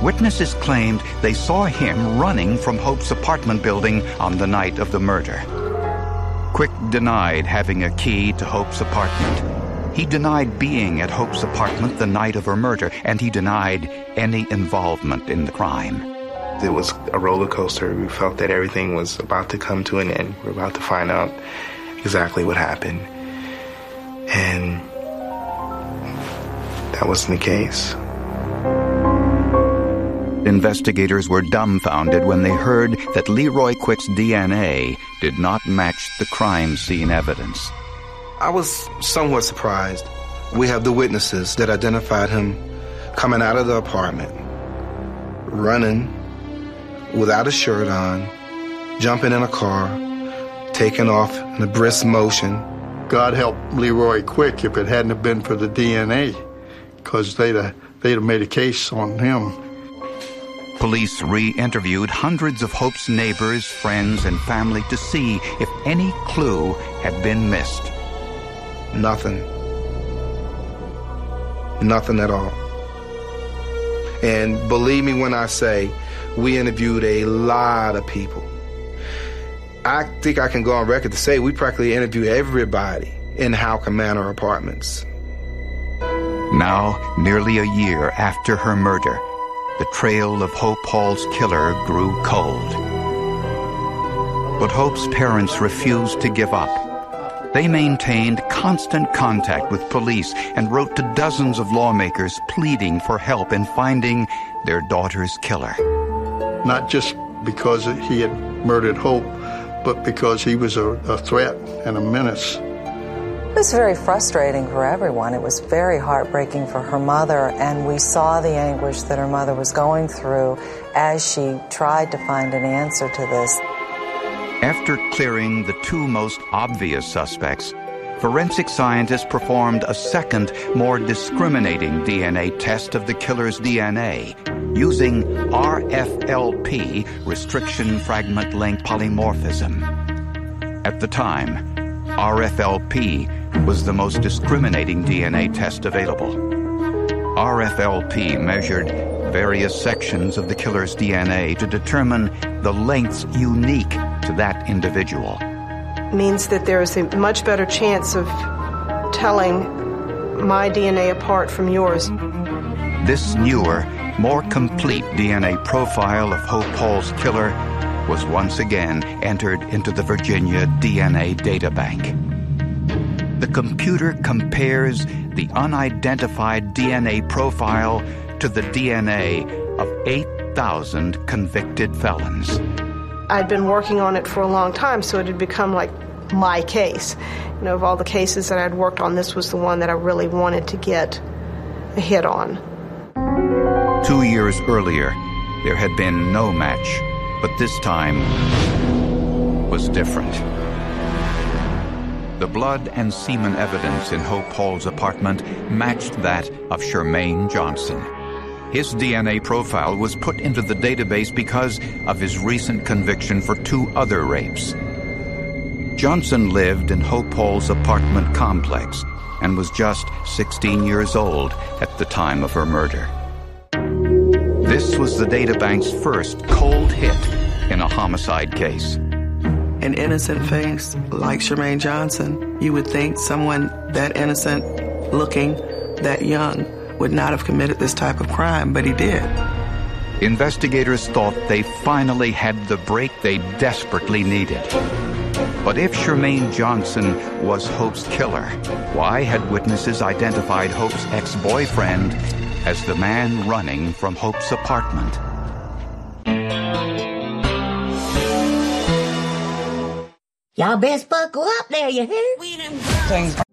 Witnesses claimed they saw him running from Hope's apartment building on the night of the murder. Quick denied having a key to Hope's apartment. He denied being at Hope's apartment the night of her murder, and he denied any involvement in the crime. It was a roller coaster. We felt that everything was about to come to an end. We were about to find out exactly what happened. And that wasn't the case. Investigators were dumbfounded when they heard that Leroy Quick's DNA did not match the crime scene evidence. I was somewhat surprised. We have the witnesses that identified him coming out of the apartment, running without a shirt on, jumping in a car, taking off in a brisk motion. God help Leroy Quick if it hadn't have been for the DNA, because they'd have made a case on him. Police re-interviewed hundreds of Hope's neighbors, friends, and family to see if any clue had been missed. Nothing. Nothing at all. And believe me when I say, we interviewed a lot of people. I think I can go on record to say we practically interviewed everybody in Halcomb Manor Apartments. Now, nearly a year after her murder, the trail of Hope Hall's killer grew cold. But Hope's parents refused to give up. They maintained constant contact with police and wrote to dozens of lawmakers pleading for help in finding their daughter's killer. Not just because he had murdered Hope, but because he was a threat and a menace. It was very frustrating for everyone. It was very heartbreaking for her mother, and we saw the anguish that her mother was going through as she tried to find an answer to this. After clearing the two most obvious suspects, forensic scientists performed a second, more discriminating DNA test of the killer's DNA using RFLP, restriction fragment length polymorphism. At the time, RFLP was the most discriminating DNA test available. RFLP measured various sections of the killer's DNA to determine the lengths unique to that individual. Means that there is a much better chance of telling my DNA apart from yours. This newer, more complete DNA profile of Hope Hall's killer was once again entered into the Virginia DNA Databank. The computer compares the unidentified DNA profile to the DNA of 8,000 convicted felons. I'd been working on it for a long time, so it had become like my case. You know, of all the cases that I'd worked on, this was the one that I really wanted to get a hit on. 2 years earlier, there had been no match, but this time was different. The blood and semen evidence in Hope Hall's apartment matched that of Shermaine Johnson. His DNA profile was put into the database because of his recent conviction for 2 other rapes. Johnson lived in Hope Hall's apartment complex and was just 16 years old at the time of her murder. This was the databank's first cold hit in a homicide case. An innocent face like Shermaine Johnson, you would think someone that innocent looking, that young, would not have committed this type of crime, but he did. Investigators thought they finally had the break they desperately needed. But if Shermaine Johnson was Hope's killer, why had witnesses identified Hope's ex-boyfriend as the man running from Hope's apartment? Y'all best buckle up there, you hear?